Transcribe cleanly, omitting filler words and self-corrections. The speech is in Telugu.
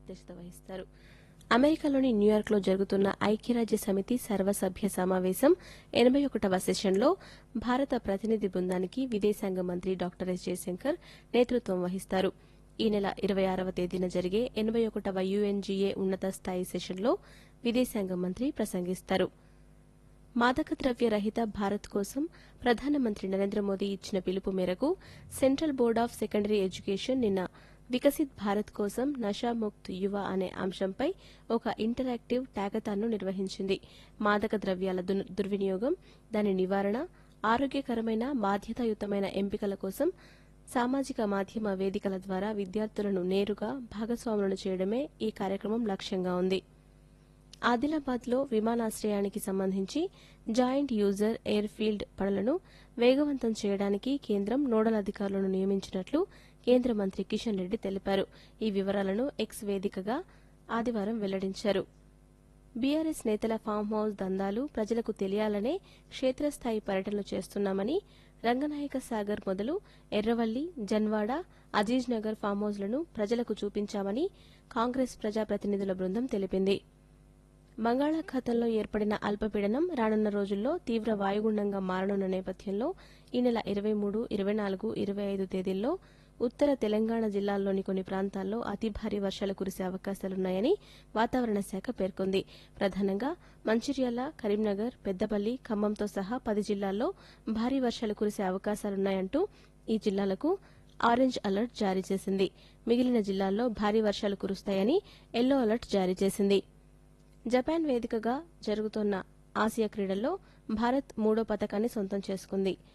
అధ్యక్షత వహిస్తారు. అమెరికాలోని న్యూయార్క్లో జరుగుతున్న ఐక్యరాజ్య సమితి సర్వసభ్య సమావేశం 81వ సెషన్లో భారత ప్రతినిధి బృందానికి విదేశాంగ మంత్రి డాక్టర్ ఎస్ జయశంకర్ నేతృత్వం వహిస్తారు. ఈ నెల 26వ తేదీన జరిగే 81వ యుఎన్జీఏ ఉన్నత స్థాయి సెషన్లో విదేశాంగ మంత్రి ప్రసంగిస్తారు. మాదక ద్రవ్య రహిత భారత్ కోసం ప్రధానమంత్రి నరేంద్ర మోదీ ఇచ్చిన పిలుపు మేరకు central board of secondary education నిన్న వికసిత్ భారత్ కోసం నషాముక్త్ యువ అనే అంశంపై ఒక ఇంటరాక్టివ్ టాకథాన్ను నిర్వహించింది. మాదక ద్రవ్యాల దుర్వినియోగం, దాని నివారణ, ఆరోగ్యకరమైన బాధ్యతాయుతమైన ఎంపికల కోసం సామాజిక మాధ్యమ వేదికల ద్వారా విద్యార్థులను నేరుగా భాగస్వాములను చేయడమే ఈ కార్యక్రమం లక్ష్యంగా ఉంది. ఆదిలాబాద్లో విమానాశ్రయానికి సంబంధించి జాయింట్ యూజర్ ఎయిర్ ఫీల్డ్ పనులను వేగవంతం చేయడానికి కేంద్రం నోడల్ అధికారులను నియమించినట్లు కేంద్ర మంత్రి కిషన్ రెడ్డి తెలిపారు. ఈ వివరాలను ఎక్స్ వేదికగా ఆదివారం వెల్లడించారు. బీఆర్ఎస్ నేతల ఫామ్ హౌస్ దందాలు ప్రజలకు తెలియాలనే క్షేత్రస్థాయి పర్యటనలు చేస్తున్నామని, రంగనాయక సాగర్ మొదలు ఎర్రవల్లి, జన్వాడ, అజీజ్ నగర్ ఫామ్ హౌస్లను ప్రజలకు చూపించామని కాంగ్రెస్ ప్రజాప్రతినిధుల బృందం తెలిపింది. బంగాళాఖాతంలో ఏర్పడిన అల్పపీడనం రానున్న రోజుల్లో తీవ్ర వాయుగుండంగా మారనున్న నేపథ్యంలో ఈ నెల 23, 24, 25 తేదీల్లో ఉత్తర తెలంగాణ జిల్లాల్లోని కొన్ని ప్రాంతాల్లో అతి భారీ వర్షాలు కురిసే అవకాశాలున్నాయని వాతావరణ శాఖ పేర్కొంది. ప్రధానంగా మంచిర్యాల, కరీంనగర్, పెద్దపల్లి, ఖమ్మంతో సహా 10 జిల్లాల్లో భారీ వర్షాలు కురిసే అవకాశాలున్నాయంటూ ఈ జిల్లాలకు ఆరెంజ్ అలర్ట్ జారీ చేసింది. మిగిలిన జిల్లాల్లో భారీ వర్షాలు కురుస్తాయని ఎల్లో అలర్ట్ జారీ చేసింది. జపాన్ వేదికగా జరుగుతోన్న ఆసియా క్రీడల్లో భారత్ 3వ పతకాన్ని సొంతం చేసుకుంది.